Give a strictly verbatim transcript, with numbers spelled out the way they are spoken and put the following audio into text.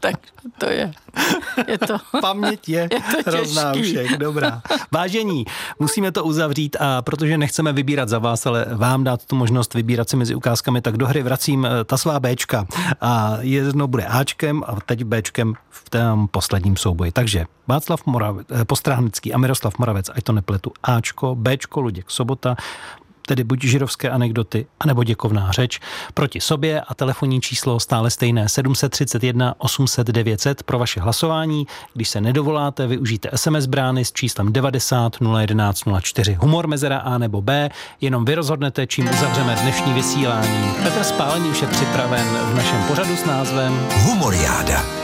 Tak to je. je to, Paměť je, je to hrozná všech, dobrá. Vážení, musíme to uzavřít a protože nechceme vybírat za vás, ale vám dát tu možnost vybírat si mezi ukázkami, tak do hry vracím ta svá Béčka. A jedno bude Ačkem a teď Béčkem v tom posledním souboji. Takže Václav Moravec, Postráhnický a Miroslav Moravec, ať to nepletu, Ačko, Béčko, Luděk Sobota, tedy buď židovské anekdoty, anebo děkovná řeč proti sobě a telefonní číslo stále stejné sedm set třicet jedna osm set devět set pro vaše hlasování. Když se nedovoláte, využijte es em es brány s číslem devadesát nula jedenáct nula čtyři. Humor mezera A nebo B, jenom vy rozhodnete, čím uzavřeme dnešní vysílání. Petr Spálený už je připraven v našem pořadu s názvem Humoriáda.